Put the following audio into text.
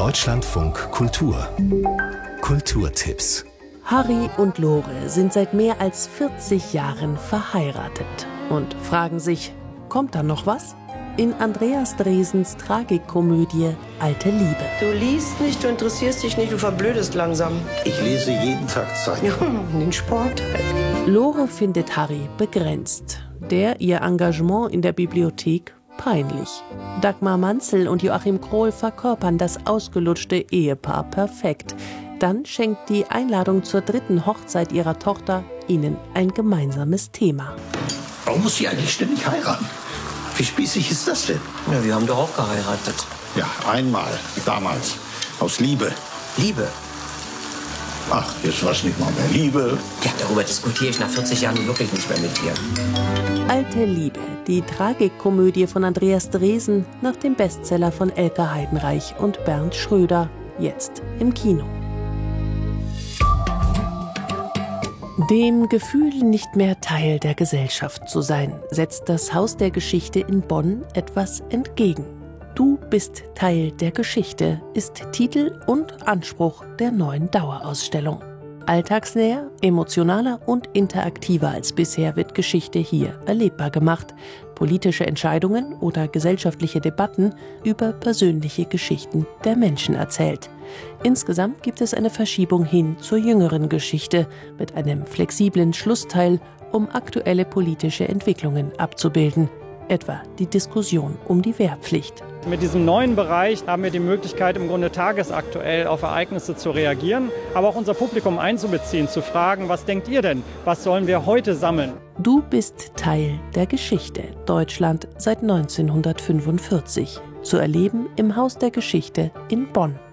Deutschlandfunk Kultur. Kulturtipps. Harry und Lore sind seit mehr als 40 Jahren verheiratet und fragen sich, kommt da noch was? In Andreas Dresens Tragikkomödie Alte Liebe. Du liest nicht, du interessierst dich nicht, du verblödest langsam. Ich lese jeden Tag Zeitung. Ja, den Sport. Lore findet Harry begrenzt, ihr Engagement in der Bibliothek peinlich. Dagmar Manzel und Joachim Krohl verkörpern das ausgelutschte Ehepaar perfekt. Dann schenkt die Einladung zur 3. Hochzeit ihrer Tochter ihnen ein gemeinsames Thema. Warum muss sie eigentlich ständig heiraten? Wie spießig ist das denn? Ja, wir haben doch auch geheiratet. Ja, einmal, damals, aus Liebe. Liebe? Ach, jetzt war's nicht mal mehr Liebe. Ja, darüber diskutiere ich nach 40 Jahren wirklich nicht mehr mit dir. Alte Liebe, die Tragikkomödie von Andreas Dresen nach dem Bestseller von Elke Heidenreich und Bernd Schröder, jetzt im Kino. Dem Gefühl, nicht mehr Teil der Gesellschaft zu sein, setzt das Haus der Geschichte in Bonn etwas entgegen. Du bist Teil der Geschichte ist Titel und Anspruch der neuen Dauerausstellung. Alltagsnäher, emotionaler und interaktiver als bisher wird Geschichte hier erlebbar gemacht. Politische Entscheidungen oder gesellschaftliche Debatten über persönliche Geschichten der Menschen erzählt. Insgesamt gibt es eine Verschiebung hin zur jüngeren Geschichte mit einem flexiblen Schlussteil, um aktuelle politische Entwicklungen abzubilden, etwa die Diskussion um die Wehrpflicht. Mit diesem neuen Bereich haben wir die Möglichkeit, im Grunde tagesaktuell auf Ereignisse zu reagieren, aber auch unser Publikum einzubeziehen, zu fragen, was denkt ihr denn? Was sollen wir heute sammeln? Du bist Teil der Geschichte. Deutschland seit 1945. Zu erleben im Haus der Geschichte in Bonn.